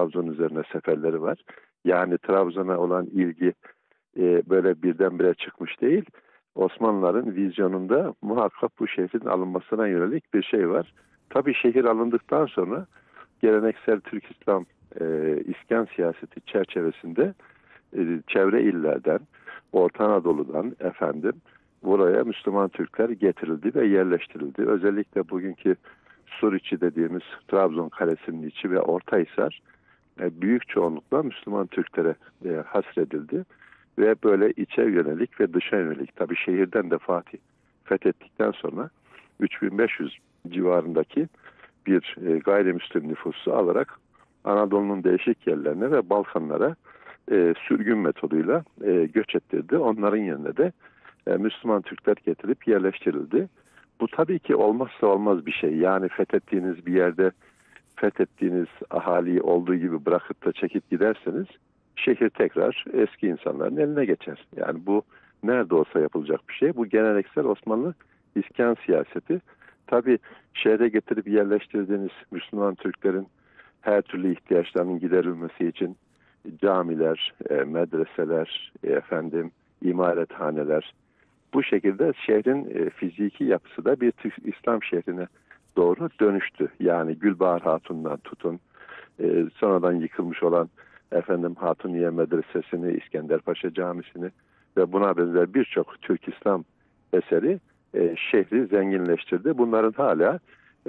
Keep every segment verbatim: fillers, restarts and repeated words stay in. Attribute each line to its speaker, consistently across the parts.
Speaker 1: Trabzon üzerine seferleri var. Yani Trabzon'a olan ilgi e, böyle birdenbire çıkmış değil. Osmanlıların vizyonunda muhakkak bu şehrin alınmasına yönelik bir şey var. Tabii şehir alındıktan sonra geleneksel Türk İslam e, iskan siyaseti çerçevesinde e, çevre illerden, Orta Anadolu'dan efendim buraya Müslüman Türkler getirildi ve yerleştirildi. Özellikle bugünkü Suriçi dediğimiz Trabzon Kalesi'nin içi ve Ortahisar e, büyük çoğunlukla Müslüman Türklere e, hasredildi. Ve böyle içe yönelik ve dışa yönelik, tabii şehirden de Fatih fethettikten sonra üç bin beş yüz civarındaki bir e, gayrimüslim nüfusu alarak Anadolu'nun değişik yerlerine ve Balkanlara e, sürgün metoduyla e, göç ettirdi. Onların yerine de e, Müslüman Türkler getirip yerleştirildi. Bu tabii ki olmazsa olmaz bir şey. Yani fethettiğiniz bir yerde fethettiğiniz ahaliyi olduğu gibi bırakıp da çekip giderseniz şehir tekrar eski insanların eline geçer. Yani bu nerede olsa yapılacak bir şey. Bu geleneksel Osmanlı iskan siyaseti. Tabii şehre getirip yerleştirdiğiniz Müslüman Türklerin her türlü ihtiyaçlarının giderilmesi için camiler, e, medreseler, e, efendim imarethaneler, bu şekilde şehrin e, fiziki yapısı da bir Türk İslam şehrine doğru dönüştü. Yani Gülbahar Hatun'dan tutun, e, sonradan yıkılmış olan efendim Hatuniye Medresesi'ni, İskenderpaşa Camisi'ni ve buna benzer birçok Türk İslam eseri e, şehri zenginleştirdi. Bunların hala e,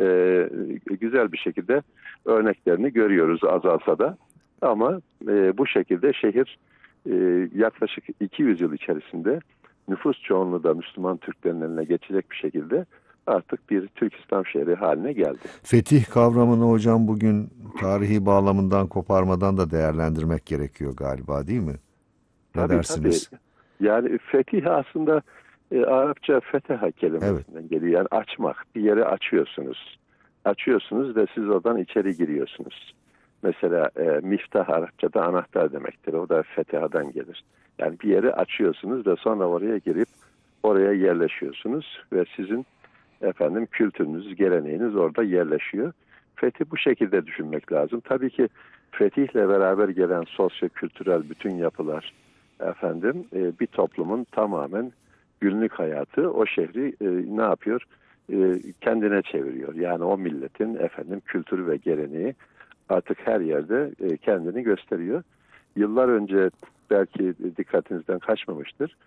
Speaker 1: güzel bir şekilde örneklerini görüyoruz azalsa da. Ama e, bu şekilde şehir e, yaklaşık iki yüz yıl içerisinde nüfus çoğunluğu da Müslüman Türklerin eline geçecek bir şekilde artık bir Türk İslam şehri haline geldi.
Speaker 2: Fetih kavramını hocam bugün tarihi bağlamından koparmadan da değerlendirmek gerekiyor galiba, değil mi? Ne
Speaker 1: Tabii
Speaker 2: dersiniz?
Speaker 1: tabii. Yani fetih aslında e, Arapça feteha kelimesinden
Speaker 2: Evet.
Speaker 1: geliyor. Yani açmak. Bir yeri açıyorsunuz. Açıyorsunuz ve siz oradan içeri giriyorsunuz. Mesela e, miftah Arapçada anahtar demektir. O da fetihadan gelir. Yani bir yeri açıyorsunuz ve sonra oraya girip oraya yerleşiyorsunuz ve sizin efendim kültürünüz, geleneğiniz orada yerleşiyor. Fetih bu şekilde düşünmek lazım. Tabii ki fetihle beraber gelen sosyo-kültürel bütün yapılar efendim e, bir toplumun tamamen günlük hayatı o şehri e, ne yapıyor? E, kendine çeviriyor. Yani o milletin efendim kültürü ve geleneği artık her yerde e, kendini gösteriyor. Yıllar önce belki dikkatinizden kaçmamıştır.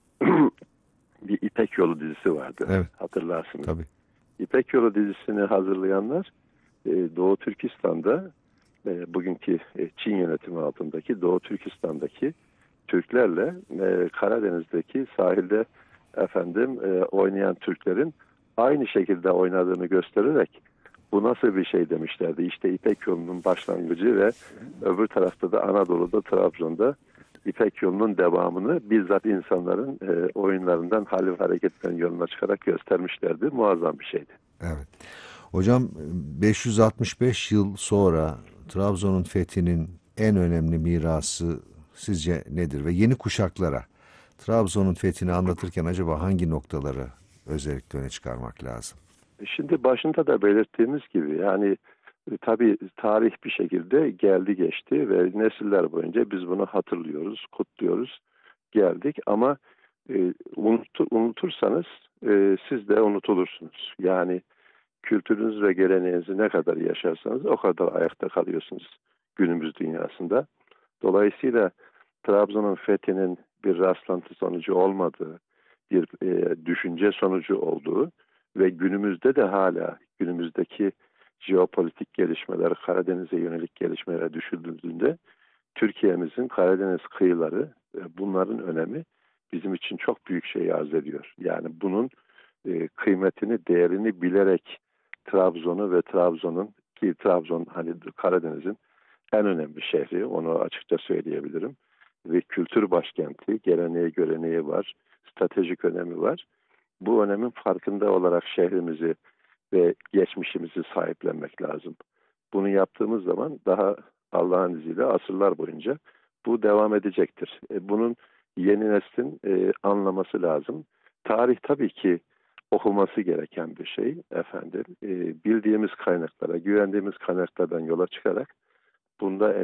Speaker 1: Bir İpek Yolu dizisi vardı.
Speaker 2: Evet.
Speaker 1: Hatırlarsınız.
Speaker 2: Tabii.
Speaker 1: İpek Yolu dizisini hazırlayanlar e, Doğu Türkistan'da e, bugünkü e, Çin yönetimi altındaki Doğu Türkistan'daki Türklerle e, Karadeniz'deki sahilde efendim e, oynayan Türklerin aynı şekilde oynadığını göstererek bu nasıl bir şey demişlerdi. İşte İpek Yolu'nun başlangıcı ve öbür tarafta da Anadolu'da, Trabzon'da İpek Yolu'nun devamını bizzat insanların e, oyunlarından, hal ve hareketten yoluna çıkarak göstermişlerdi. Muazzam bir şeydi.
Speaker 2: Evet. Hocam beş yüz altmış beş yıl sonra Trabzon'un fethinin en önemli mirası sizce nedir? Ve yeni kuşaklara Trabzon'un fethini anlatırken acaba hangi noktaları özellikle öne çıkarmak lazım?
Speaker 1: Şimdi başında da belirttiğimiz gibi yani e, tabii tarih bir şekilde geldi geçti ve nesiller boyunca biz bunu hatırlıyoruz, kutluyoruz, geldik ama e, unutur, unutursanız e, siz de unutulursunuz. Yani kültürünüz ve geleneğinizi ne kadar yaşarsanız o kadar ayakta kalıyorsunuz günümüz dünyasında. Dolayısıyla Trabzon'un fethinin bir rastlantı sonucu olmadığı, bir e, düşünce sonucu olduğu ve günümüzde de hala günümüzdeki jeopolitik gelişmeler, Karadeniz'e yönelik gelişmelere düşüldüğünde Türkiye'mizin Karadeniz kıyıları, e, bunların önemi bizim için çok büyük şey arz ediyor. Yani bunun e, kıymetini, değerini bilerek Trabzon'u ve Trabzon'un ki Trabzon hani Karadeniz'in en önemli şehri, onu açıkça söyleyebilirim. Ve kültür başkenti, geleneği göreneği var, stratejik önemi var. Bu önemin farkında olarak şehrimizi ve geçmişimizi sahiplenmek lazım. Bunu yaptığımız zaman daha Allah'ın izniyle asırlar boyunca bu devam edecektir. E, bunun yeni neslin e, anlaması lazım. Tarih tabii ki okuması gereken bir şey efendim. E, bildiğimiz kaynaklara, güvendiğimiz kaynaklardan yola çıkarak bunda